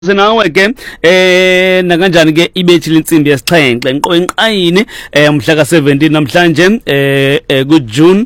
Nawe ke nakanjani ke ibethi insimbi yesixhenxe enqoyenqayini mhla ka17 namhlanje ku June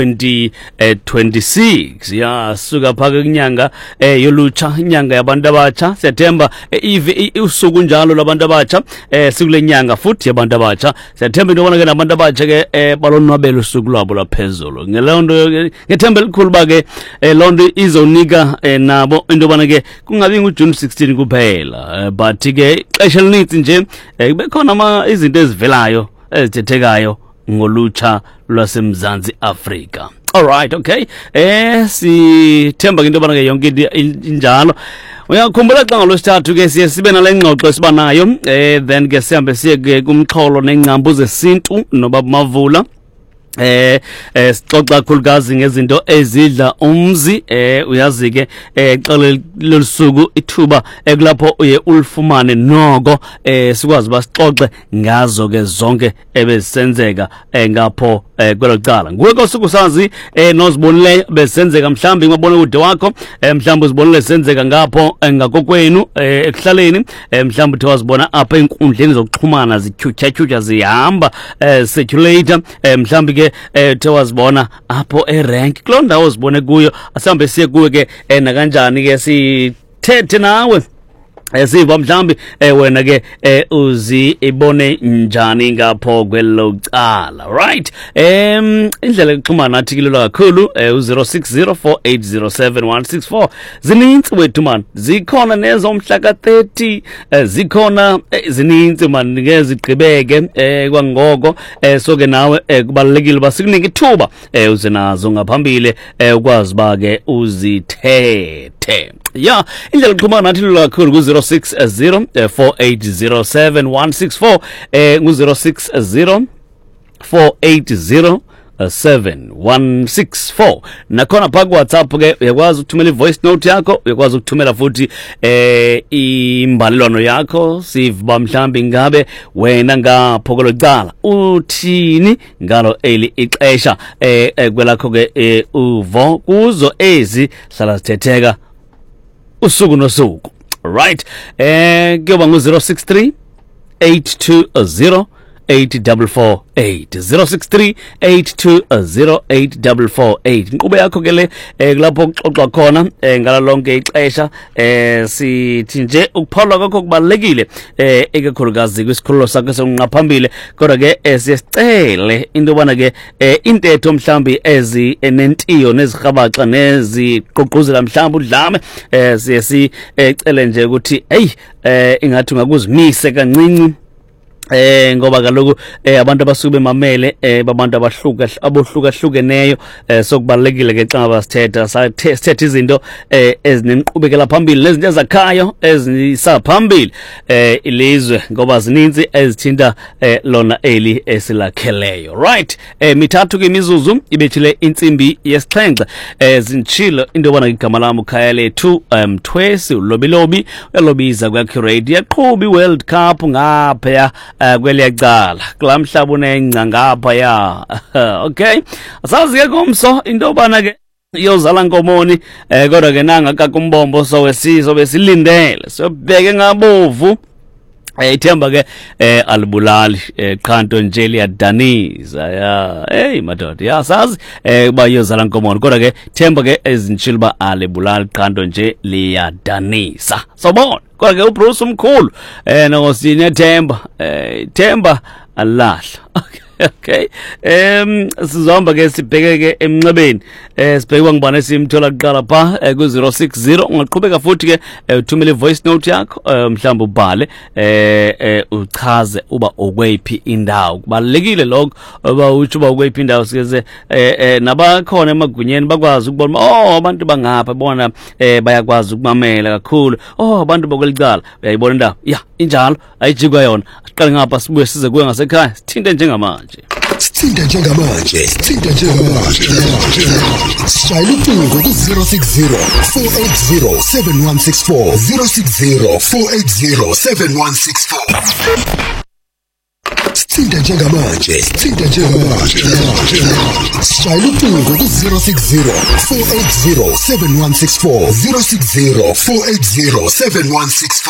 2026 ya suka phaka kunyanga yolutsha inyanga yabantu abatsha September usuku njalo labantu abatsha sikule nyanga futhi yabantu abatsha September into bonake nabantu abatsha ke balonwabela usuku lwabo laphezulu ngelonto ngethemba elikhulu ba ke lonto izonika nabo into bonake kungabi nguJune 16 kuphela but ke ixesha elininzi nje bekhona izinto ezivelayo ezithethekayo ngolutsha lwaseMzantsi Afrika. All right, okay. Sithemba into bana ke yonke injalo. Uyakhumbula xa ngolosithathu ke sibe nalengxoxo esibanayo then ke sihambe siye ke kumxholo nengcambu zesintu noba Mavula. Sixoxa kakhulukazi ngezinto ezidla umzi uyazi ke xele lesuku ithuba ekulapho uye ulifumane noko sikwazi basixoxe ngazo ke zonke ebesenzeka ngapho kwelo cala nguwe kosuku sazi nozibonile besenzeka mhlambi ngabona ude wakho mhlambi uzibonile senzeka ngapho ngakokwenu ekuhlaleni mhlambi uthi wazibona apha enkundleni zokuxhumana zityhutyha zihamba circulator mhlambi ke wazibona apho erank kuloo ndawo uzibone kuyo asihambe siye kuwe ke nakanjani ke sithethe nawe siva mhlambi wena ke uzibone njani ngapho kwelo cala right indlela yokuxhumana nathi kilelo kakhulu u0604807164 zininzi wethu man zikhona nezo mhla ka30 zikhona zininzi man ngezigqibeke kwangoko so ke nawe kubalekile basikunike ithuba uze nazo ngaphambili ukwazi ba ke uzithethe ya indlela yokuxhumana nathi kilelo kakhulu ku0604807164 ku0604807164 nakhona phaka WhatsApp ke uyakwazi ukuthumela ivoice note yakho uyakwazi ukuthumela futhi imbalelwano yakho siva mhlambi ngabe wena ngapho kolocala uthini ngalo eli ixesha kwelakho ke uvo kuzo ezi hlala sithetheka usuku nosuku. Right, kuyoba ngu-063 820 8448 063 820 inkqubo yakho ke le kulapho kuxoxwa khona ngala lonke ixesha sithi nje ukuphawula kwakho kubalulekile ekakhulukazi kwisikhululo sakho sonqaphambili kodwa ke siyasicele into yobana ke intetho mhlambi ezinentiyo nezirhabaxa neziququzela mhlambi udlame siye sicele nje ukuthi ingathi ungakuzimise kancinci ngoba kaloku abantu abasuke bemamele babantu abohlukahlukeneyo sokubalekile ke xa basithetha sithethe izinto ezinenkqubekela phambili nezinto ezakhayo ezisaphambili ilizwe ngoba zininzi ezithinta lona eli esilakheleyo right mithathu ke imizuzu ibethile insimbi yesixhenxe zinchilo into yobana igama lami ukhaya lethu Mthwesi ulobilobi uyalobiza kwi-Accurate yaqhuba i-World Cup ngapha kweliyacala kulamhlaba unengca ngapha ya okay asazi ke komso into yobana ke iyozala nkomoni kodwa ke nanga kakumbombo sobe silindele sobheke ngabovu ithemba ke alibulali qhanto nje liyadaniza ya madoda ya sazi kuba iyozala nkomoni kodwa ke themba ke ezinchilo ba alibulali qhanto nje liyadanisa sobona kodwa ke uBruce umkhulu nokosini themba alahla okay sizohamba ke sibheke ke emnxebeni sibheke ngibane simthola kuqala pha ku060 ungaqhubeka futhi ke uthumele ivoice note yakho mhlawumbe ubhale uchaze uba okwephi indawo kubalekile lokho oba uthi uba okwephi indawo sikeze nabakhona emagunyeni bakwazi ukubona abantu bangapha bona bayakwazi ukumamela kakhulu abantu bokwelicala uyayibona indawo ya injalo ayijikwa yona siqale ngapha sibuye size kuwe ngasekhaya sithinte njengamanje Shayela ucingo ku-060 480 7164 060 480 7164 Thinta njengamanje. Shayela ucingo ku-060 480 7164 060 480 7164.